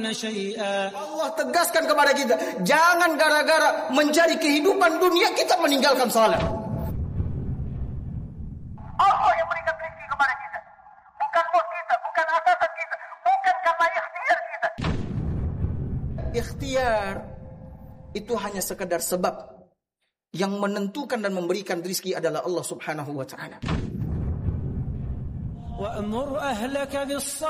Allah tegaskan kepada kita, jangan gara-gara mencari kehidupan dunia kita meninggalkan salat. Allah yang berikan rezeki kepada kita, bukan bos kita, bukan atasan kita, bukan karena ikhtiar kita. Ikhtiar itu hanya sekedar sebab. Yang menentukan dan memberikan rezeki adalah Allah Subhanahu wa taala. وَأَمُرْ أَهْلَكَ بِالصَّلَاةِ